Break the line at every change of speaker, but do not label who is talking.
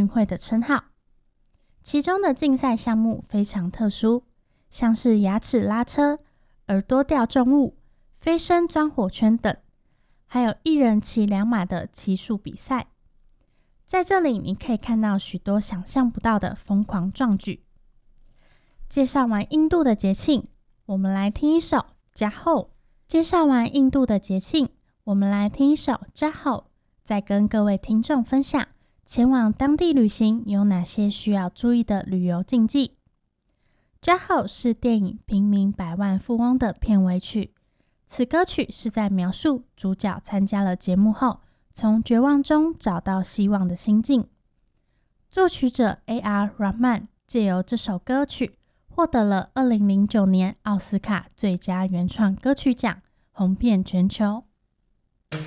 会的称号。其中的竞赛项目非常特殊，像是牙齿拉车、耳朵吊重物、飞身钻火圈等，还有一人骑2马的骑术比赛。在这里你可以看到许多想象不到的疯狂壮举。介绍完印度的节庆，我们来听一首 Jahol。 介绍完印度的节庆，我们来听一首 Jahol， 再跟各位听众分享前往当地旅行有哪些需要注意的旅游禁忌。 Jahol 是电影《平民百万富翁》的片尾曲，此歌曲是在描述主角参加了节目后，从绝望中找到希望的心境。作曲者 A.R. Rahman 借由这首歌曲获得了2009年奥斯卡最佳原创歌曲奖，红遍全球。